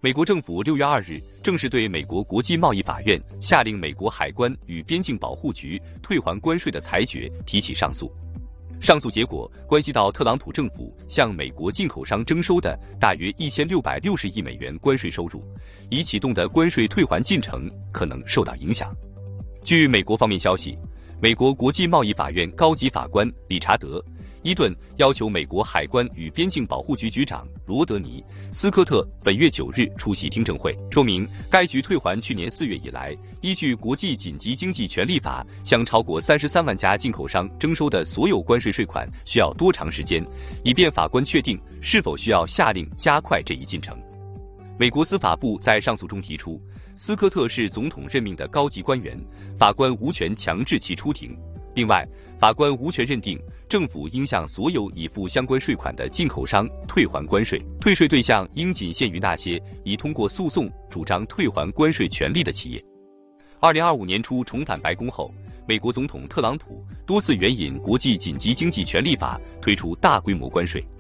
美国政府6月2日正式对美国国际贸易法院下令美国海关与边境保护局退还关税的裁决提起上诉。上诉结果关系到特朗普政府向美国进口商征收的大约1660亿美元关税收入，已启动的关税退还进程可能受到影响。据美国方面消息，美国国际贸易法院高级法官理查德·伊顿要求美国海关与边境保护局局长罗德尼·斯科特本月9日出席听证会，说明该局退还去年4月以来依据国际紧急经济权利法向超过33万家进口商征收的所有关税税款需要多长时间，以便法官确定是否需要下令加快这一进程。美国司法部在上诉中提出，斯科特是总统任命的高级官员，法官无权强制其出庭。另外，法官无权认定政府应向所有已付相关税款的进口商退还关税，退税对象应仅限于那些已通过诉讼主张退还关税权利的企业。2025年初重返白宫后，美国总统特朗普多次援引国际紧急经济权利法推出大规模关税。